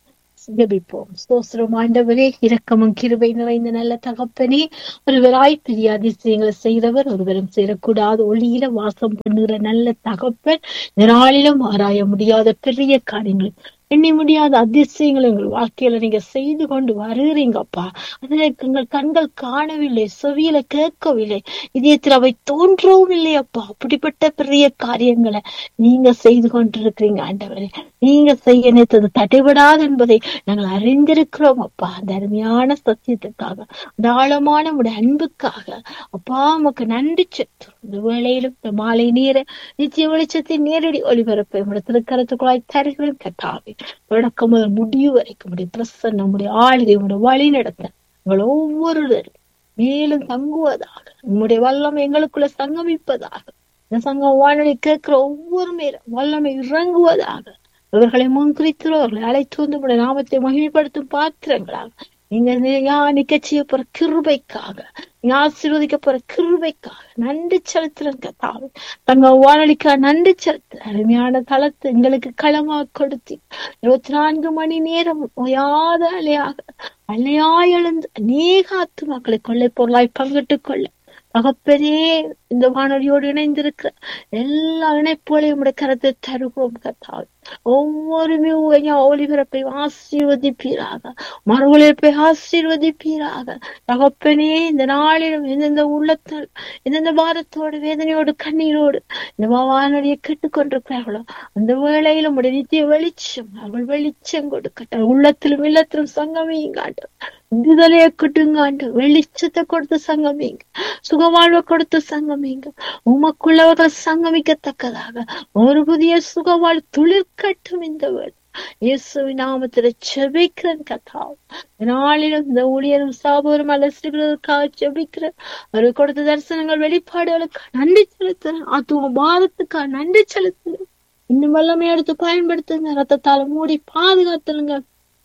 ஜெபிப்போம். ஸ்தோத்திரம் ஆண்டவரே, இரக்கமும் கிருபை நிறைந்த நல்ல தகப்பனே, ஒருவராய் பெரிய அதிசயங்களை செய்தவர், ஒருவரும் சேரக்கூடாத ஒளியில வாசம் பண்ணுகிற நல்ல தகப்பன், இந்த நாளிலும் ஆராய முடியாத பெரிய காரியங்கள், எண்ணி முடியாத அதிசயங்களை எங்கள் வாழ்க்கையில நீங்க செய்து கொண்டு வருகிறீங்கப்பா. அதுல எங்கள் கண்கள் காணவில்லை, செவியில கேட்கவில்லை, இதயத்தில் அவை தோன்றவும் இல்லையப்பா. அப்படிப்பட்ட பெரிய காரியங்களை நீங்க செய்து கொண்டிருக்கிறீங்க ஆண்டவரே. நீங்க செய்ய நினைத்தது தடைபடாது என்பதை நாங்கள் அறிந்திருக்கிறோம் அப்பா. அந்த அருமையான சத்தியத்துக்காக, அந்த ஆழமான உடைய அன்புக்காக அப்பா உமக்கு நன்றி செலுத்துறோம். இந்த வேளையிலும் இந்த மாலை நேர நித்திய வெளிச்சத்தின் நேரடி ஒளிபரப்பை உடைய திருக்கரத்துக்குள்ளாய் தருகிறேன் கர்த்தாவே. தொடக்கம் முதல் முடிவு வரைக்கும் உடைய பிரசன்னம், உடைய ஆளுகை, உடைய வழி நடத்த உங்கள் ஒவ்வொருவரும் மேலும் தங்குவதாக, உங்களுடைய வல்லமை எங்களுக்குள்ள சங்கமிப்பதாக, இந்த சங்கம் வானொலி கேட்கிற ஒவ்வொரு மேலும் வல்லமை இறங்குவதாக, இவர்களை முன்குறித்து அவர்களை அழைத்து வந்து உடைய நாமத்தை மகிமைப்படுத்தும் பாத்திரங்களாக நீங்க நிக்க செய்ய போற கிருபைக்காக, நீங்க ஆசீர்வதிக்க போற கிருபைக்காக நன்றி செலுத்துறேன் கர்த்தாவே. தங்க வானொலிக்காக நன்றி செலுத்துறேன். அருமையான தளத்தை எங்களுக்கு களமா கொடுத்து 24 மணி நேரம் ஓயாத அலையாய் எழுந்து அநேக ஆத்துமாக்களை கொள்ளை பொருளாய் பங்கிட்டுக் கொள்ள தகப்பனே, இந்த வானொலியோடு இணைந்திருக்கிற எல்லா இணைப்புகளையும் உடைய கரத்தை தருகிறோம் கர்த்தாவே. ஒவ்வொரு ஒளிபரப்பை ஆசீர்வதிப்பீராக, மறு ஒளிபரப்பை ஆசீர்வதிப்பீராக தகப்பனே. இந்த நாளிலும் எந்தெந்த உள்ளத்தில் எந்தெந்த பாரத்தோடு வேதனையோடு கண்ணீரோடு இந்த வானொலியை கேட்டுக்கொண்டிருக்கிறார்களோ அந்த வேளையிலும் உடைய நித்திய வெளிச்சம் அவர்கள் வெளிச்சம் கொடுக்கட்டும். உள்ளத்திலும் இல்லத்திலும் சங்கமிங்காண்டு விடுதலையை கொடுங்காண்டு, வெளிச்சத்தை கொடுத்து சங்கமிங்க, சுகவாழ்வை கொடுத்து சங்கமிங்க, உமக்குள்ளவர்கள் சங்கமிக்கத்தக்கதாக ஒரு புதிய சுகவாழ் துளிர்கட்டும் இந்த வேளை. இயேசுவின் நாமத்தில ஜெபிக்கிறேன் கர்த்தாவே. நாளிலும் இந்த ஊழியரும் சாபரும் அலசிகளுக்காக ஜெபிக்கிறேன். அவர் கொடுத்த தரிசனங்கள் வெளிப்பாடுகளுக்கு நன்றி செலுத்துறேன். ஆத்துவ பாரத்துக்காக நன்றி செலுத்துறேன். இன்னும் வல்லமை எடுத்து பயன்படுத்துங்க. ரத்தத்தால மூடி பாதுகாத்துருங்க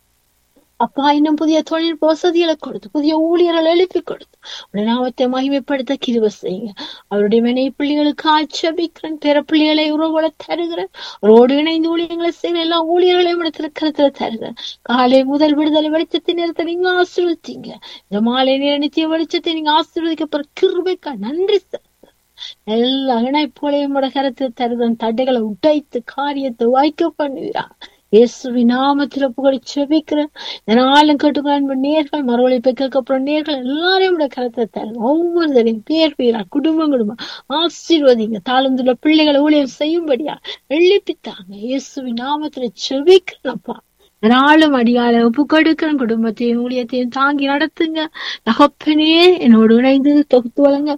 அப்பா. இன்னும் புதிய தொழில் வசதிகளை கொடுத்து, புதிய ஊழியர்களை எழுப்பி கொடுத்து உடைய நாமத்தை மகிமைப்படுத்த கிருபை செய்யுங்க. அவருடைய மனைவி பிள்ளைகளுக்கு ஆட்சேபிக்கிறேன். பிற பிள்ளைகளை உறவுகளை தருகிறேன். அவரோடு இணைந்து ஊழியர்களை செய்கிற எல்லா ஊழியர்களையும் இருக்கிறதுல தருகிறேன். காலை முதல் விடுதலை வெளிச்சத்தின் நேரத்தை நீங்க ஆசீர்வதிங்க. இந்த மாலை நேர நித்திய வெளிச்சத்தை நீங்க ஆசீர்வதிக்கப்படுற கிருபைக்கா நன்றி சார். எல்லா இணைப்புகளையும் கருத்து தருதன் தடைகளை உடைத்து காரியத்தை வாய்க்க பண்ணுவீரா. இயேசுவின் நாமத்தில புகழ் செபிக்கிறேன். நாளும் கேட்டுக்கொள்ள நேர்கள், மறுவழிப்பை கேட்கப்படும் நேர்கள் எல்லாரையும் கருத்தை தருங்க. ஒவ்வொருத்தரையும் பேர் பேரா குடும்பங்களுமா ஆசீர்வதிங்க. தாழ்ந்துள்ள பிள்ளைகளை ஊழியம் செய்யும்படியா எழுப்பித்தாங்க. இயேசுவின் நாமத்தில செபிக்கிறேன்ப்பா. நாளும் அடியால ஒப்பு கொடுக்கிறேன். குடும்பத்தையும் ஊழியத்தையும் தாங்கி நடத்துங்க தகப்பனே. என்னோடு இணைந்து தொகுத்து வழங்க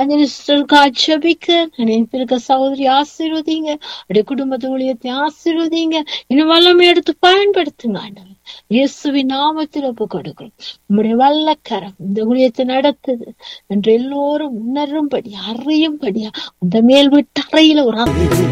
நினைப்பிருக்க சகோதரி ஆசீர்வதிங்க. அப்படியே குடும்பத்தை ஊழியத்தை ஆசீர்வதிங்க. இன்னும் வல்லமை எடுத்து பயன்படுத்துங்க ஆண்டவர். இயேசுவின் நாமத்தில் ஒப்பு கொடுக்கிறோம். உங்களுடைய வல்லக்கரம் இந்த ஊழியத்தை நடத்துது என்று எல்லோரும் உணரும்படியா அறியும்படியா அந்த மேல் வீட்டு அறையில ஒரு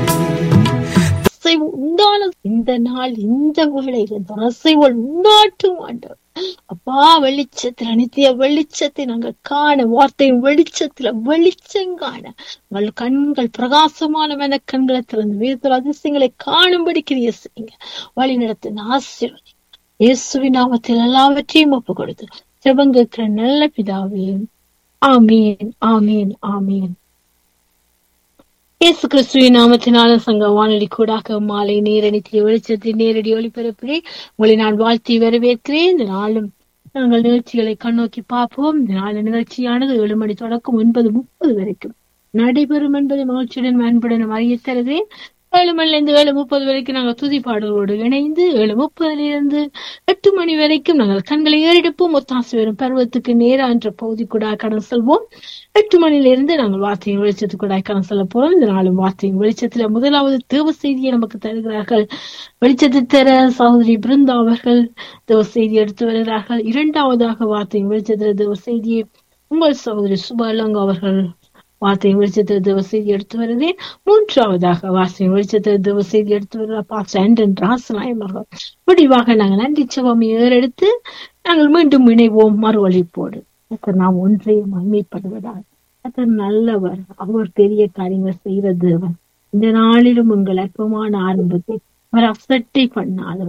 உண்டான இந்த நாள் இந்த வேளையில அசைவல் உண்டாட்டும் ஆண்டவர். அப்பா வெளிச்சத்துல நித்திய வெளிச்சத்தை நாங்கள் காண, வார்த்தையின் வெளிச்சத்துல வெளிச்சம் காண உங்கள் கண்கள் பிரகாசமான கண்களை திறந்து வேதத்தில் அதிசயங்களை காணும்படி கிரியை செய்யுங்க. வழி நடத்தின ஆசீர்வதி இயேசுவின் நாமத்தில் எல்லாவற்றையும் ஒப்பு கொடுத்து ஜெபங்கிற நல்ல பிதாவே, ஆமீன், ஆமீன், ஆமீன். இயேசு கிறிஸ்துவின் நாமத்தினால சங்க வானொலி கூடாக மாலை நேரடித்திய வெளிச்சத்தின் நேரடி ஒளிபரப்பிலே உங்களை நான் வாழ்த்தி வரவேற்கிறேன். இந்த நாளும் நாங்கள் நிகழ்ச்சிகளை கண்ணோக்கி பார்ப்போம். இந்த நாள் நிகழ்ச்சியானது 7 மணி தொடக்கம் 9:30 வரைக்கும் நடைபெறும் என்பதை மகிழ்ச்சியுடன் அன்புடன் அறிய தருகிறேன். 7 மணிலிருந்து 7:30 வரைக்கும் நாங்கள் துதி பாடல்களோடு இணைந்து 7:30 8 மணி வரைக்கும் நாங்கள் கண்களை ஏறெடுப்போம். ஒத்தாசு வரும் பருவத்துக்கு நேரா என்ற பகுதி கூட கடந்து செல்வோம். 8 மணிலிருந்து நாங்கள் வார்த்தையின் வெளிச்சத்துக்கூட கடந்து செல்ல போறோம். இந்த நாளும் வார்த்தையின் வெளிச்சத்துல முதலாவது தேவ செய்தியை நமக்கு தருகிறார்கள். வெளிச்சத்தை தர சகோதரி பிருந்தா அவர்கள் தேவ செய்தி எடுத்து வருகிறார்கள். 2வதாக வார்த்தையின் வெளிச்சத்துல தேவ செய்தியை உங்கள் சகோதரி சுபாலங்க அவர்கள் வார்த்தையின் வெளிச்சத்தில் தேவ செய்தி எடுத்து வருகிறேன். 3வதாக வார்த்தையின் வெளிச்சத்தில் தேவ செய்தி எடுத்து வருகிற பாஸ்டர் ஆண்டன் ராசநாயம் அவர்கள். முடிவாக நாங்கள் நன்றி செபம் ஏறெடுத்து நாங்கள் மீண்டும் இணைவோம் மறுவழிப்போடு. நாம் ஒன்றையே மகிமைப்படுவதால் கர்த்தர் நல்லவர், அவர் பெரிய காரியங்களை செய்கிற தேவன். இந்த நாளிலும் உங்கள் அற்பமான ஆரம்பத்தை அவர் அசட்டை பண்ணாதவர்.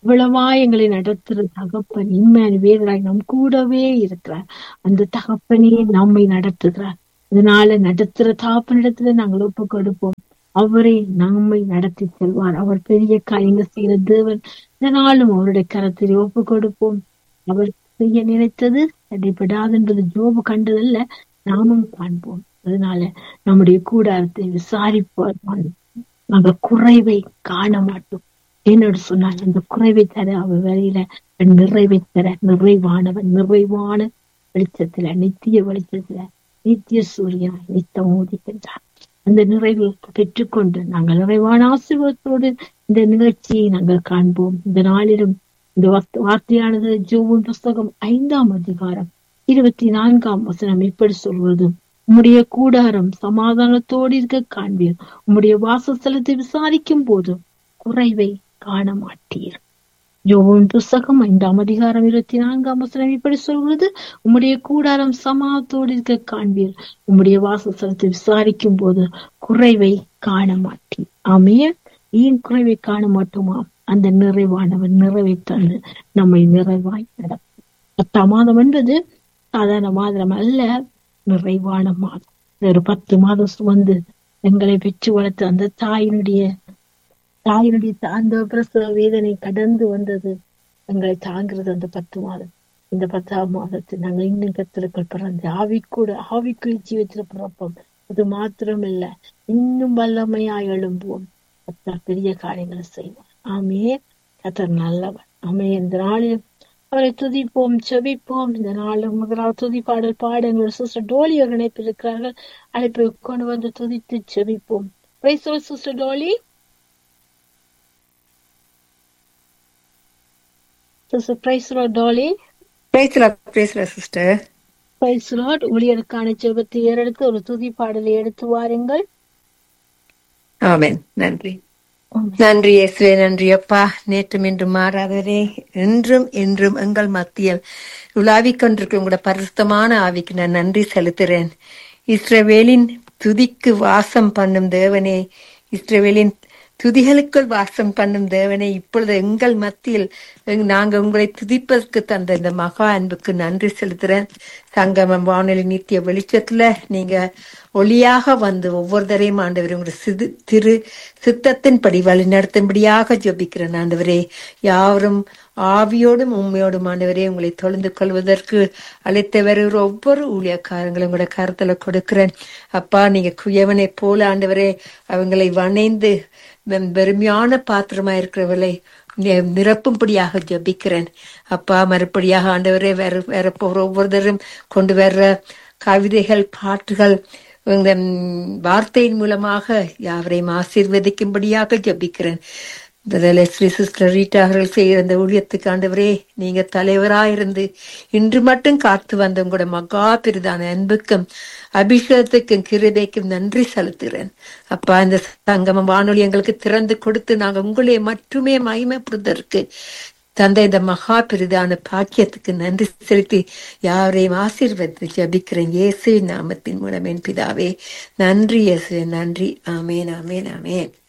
இவ்வளவா எங்களை நடத்துற தகப்பன் இம்மானுவேலாய் நம் கூடவே இருக்கிறார். அந்த தகப்பனே நம்மை நடத்துகிறார். அதனால நடத்துற தகப்பனிடத்துல நாங்கள் ஒப்பு கொடுப்போம். அவரே நம்மை நடத்தி செல்வார். அவர் பெரிய காரியங்கள் செய்கிற தேவன். இதனாலும் அவருடைய கரத்தில் ஒப்பு கொடுப்போம். அவர் செய்ய நினைத்தது தடைபடாது என்பது ஜோபு கண்டதல்ல, நாமும் காண்போம். அதனால நம்முடைய கூடாரத்தை விசாரிப்பார். நாங்கள் குறைவை காண மாட்டோம். என்னோட சொன்னால் அந்த குறைவை தர அவர் வரையில நிறைவை தர நிறைவானவன், நிறைவான வெளிச்சத்துல, நித்திய வெளிச்சத்துல, நித்திய சூரியன் நித்தம் ஊதிக்கின்றார். அந்த நிறைவை பெற்றுக்கொண்டு நாங்கள் நிறைவான ஆசீர்வாதத்தோடு இந்த நிகழ்ச்சியை நாங்கள் காண்போம். இந்த நாளிலும் இந்த வார்த்தையானது யோபு புஸ்தகம் 5ஆம் அதிகாரம் 24ஆம் வசனம் இப்படி சொல்வது: உம்முடைய கூடாரம் சமாதானத்தோடு இருக்க காண்பீர், உம்முடைய வாசஸ்தலத்தை விசாரிக்கும் போது குறைவை காண மாட்டீர். யோபுவின் புஸ்தகம் 5ஆம் அதிகாரம் 24ஆம் வசனம் இப்படி சொல்கிறது: உம்முடைய கூடாரம் சமாதானத்தோடு இருக்க காண்பீர், உம்முடைய வாசஸ்தலத்தை விசாரிக்கும் போது குறைவை காண மாட்டீர். ஆமென். ஏன் குறைவை காண மாட்டோமா? அந்த நிறைவானவன் நிறைவை தந்து நம்மை நிறைவாய் நடக்கும். 10ஆம் மாதம் என்பது சாதாரண மாதம் அல்ல, நிறைவான மாதம். ஒரு 10 மாதம் சுமந்து எங்களை பெற்று வளர்த்து அந்த தாயினுடைய அந்த பிரசவ வேதனை கடந்து வந்தது எங்களை தாங்கிறது அந்த 10 மாதம். இந்த 10ஆம் மாதத்தில் நாங்கள் இன்னும் கத்திற்குள் பிறந்த ஆவிக்குள் ஜீவத்தில் பிறப்போம். அது மாத்திரமில்ல, இன்னும் வல்லமையாய் எழும்புவோம். கர்த்தர் பெரிய காரியங்களை செய்வோம். ஆமென். கர்த்தர் நல்லவர். ஆமென். இந்த நாளில் அவரை துதிப்போம், செபிப்போம். இந்த நாளும் முதலாவது துதி பாடல் பாட எங்களோட சிஸ்டர் டோலி ஒரு இணைப்பு இருக்கிறார்கள். அழைப்பை கொண்டு வந்து துதித்து செபிப்போம். Praise the Lord sister Dolly. Sister praise the Lord Dolly. Praise the Lord sister. Praise the Lord. ஊழியருக்கான ஜெபத்தை ஏறெடுத்து ஒரு துதி பாடலை எடுத்து வாருங்கள். ஆமென். நன்றி நன்றி இயேசுவே, நன்றி அப்பா. நேற்றும் இன்றும் மாறாதவரே, என்றும் என்றும் எங்கள் மத்தியில் உலாவிக் கொண்டிருக்கும் உங்களோட பரிசுத்தமான ஆவிக்கு நான் நன்றி செலுத்துறேன். இஸ்ரவேலின் துதிக்கு வாசம் பண்ணும் தேவனே, இஸ்ரவேலின் துதிகளுக்குள் வாசம் பண்ணும் தேவனே, இப்பொழுது எங்கள் மத்தியில் நாங்கள் உங்களை துதிப்பதற்கு தந்த இந்த மகா அன்புக்கு நன்றி செலுத்துறேன். சங்கமம் வானொலி நித்திய வெளிச்சத்துல நீங்க ஒளியாக வந்து ஒவ்வொருத்தரையும் ஆண்டவரே உங்களுடைய திரு சித்தத்தின்படி வழி நடத்தும்படியாக ஜெபிக்கிறேன். ஆண்டவரே, யாரும் ஆவியோடும் உண்மையோடும் ஆண்டவரே உங்களை தொழுந்து கொள்வதற்கு அழைத்து வருகிற ஒவ்வொரு ஊழியக்காரங்களும் உங்களோட கருத்துல கொடுக்கிறேன். அப்பா, நீங்க குயவனை போல ஆண்டவரே அவங்களை வணைந்து பெருமையான பாத்திரமா இருக்கிறவர்களை நிரப்பும்படியாக ஜபிக்கிறேன். அப்பா, மறுபடியாக ஆண்டவரே வேற போற ஒவ்வொருத்தரும் கொண்டு வர்ற கவிதைகள், பாட்டுகள், வார்த்தையின் மூலமாக யாவரையும் ஆசீர்வதிக்கும்படியாக ஜபிக்கிறேன். சிஸ்டர் ரீட்டா அவர்கள் செய்கிற அந்த ஊழியத்துக்கு ஆண்டவரே நீங்க தலைவராயிருந்து இன்று மட்டும் காத்து வந்த உங்களோட மகா பெரிதான அன்புக்கும் அபிஷேகத்துக்கும் கிருபைக்கும் நன்றி செலுத்துகிறேன். அப்பா, இந்த சங்கமம் வானொலி எங்களுக்கு திறந்து கொடுத்து நாங்க உங்களே மட்டுமே மகிமைப்படுவதற்கு தந்தை இந்த மகா பெரிதான பாக்கியத்துக்கு நன்றி செலுத்தி யாரையும் ஆசீர்வதித்து ஜபிக்கிறேன் இயேசு நாமத்தின் மூலம் என் பிதாவே. நன்றி இயேசு, நன்றி. ஆமேன், ஆமேன், ஆமேன்.